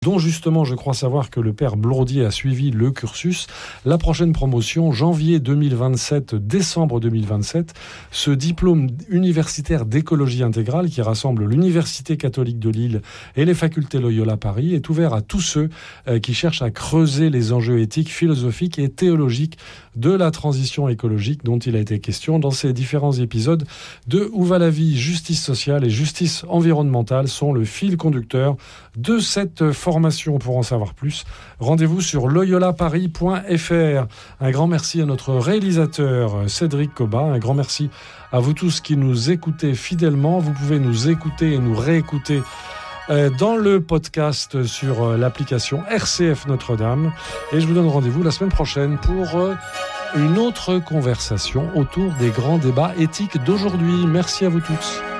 dont justement je crois savoir que le père Blondier a suivi le cursus. La prochaine promotion, janvier 2027, décembre 2027, ce diplôme universitaire d'écologie intégrale qui rassemble l'Université catholique de Lille et les facultés Loyola Paris est ouvert à tous ceux qui cherchent à creuser les enjeux éthiques, philosophiques et théologiques de la transition écologique dont il a été question dans ces différents épisodes de Où va la vie, justice sociale et justice environnementale sont le fil conducteur de cette formation. Pour en savoir plus, rendez-vous sur loyolaparis.fr. Un grand merci à notre réalisateur Cédric Cobat, un grand merci à vous tous qui nous écoutez fidèlement. Vous pouvez nous écouter et nous réécouter dans le podcast sur l'application RCF Notre-Dame. Et je vous donne rendez-vous la semaine prochaine pour une autre conversation autour des grands débats éthiques d'aujourd'hui. Merci à vous tous.